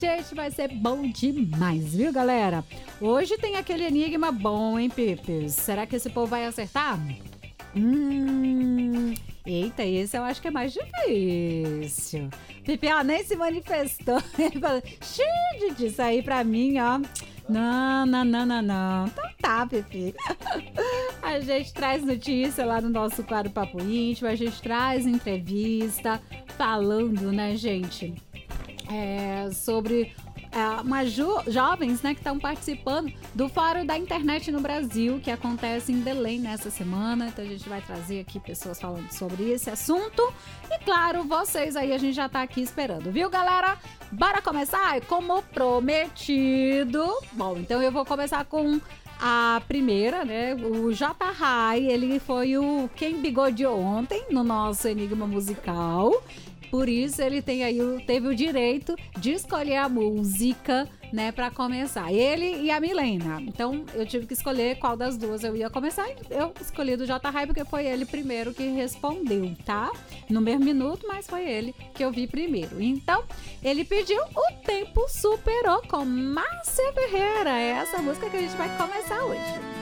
Gente, vai ser bom demais, viu, galera? Hoje tem aquele enigma bom, hein, Pipes? Será que esse povo vai acertar? Eita, esse eu acho que é mais difícil. Pipi, ó, nem se manifestou. Ele falou, Didi, isso aí pra mim, ó. Não. Então tá, Pipi. A gente traz notícia lá no nosso quadro Papo Íntimo, a gente traz entrevista falando, né, gente, sobre umas jovens, né, que estão participando do Fórum da Internet no Brasil, que acontece em Belém nessa semana. Então a gente vai trazer aqui pessoas falando sobre esse assunto. E claro, vocês aí, a gente já tá aqui esperando, viu, galera? Bora começar? Como prometido. Bom, então eu vou começar com a primeira, né? O J. Rai, ele foi quem bigodeou ontem no nosso Enigma Musical. Por isso ele teve o direito de escolher a música, né, para começar. Ele e a Milena. Então eu tive que escolher qual das duas eu ia começar. Eu escolhi do J. Rai porque foi ele primeiro que respondeu, tá? No mesmo minuto, mas foi ele que eu vi primeiro. Então ele pediu O Tempo Superou com Márcia Ferreira. É essa música que a gente vai começar hoje.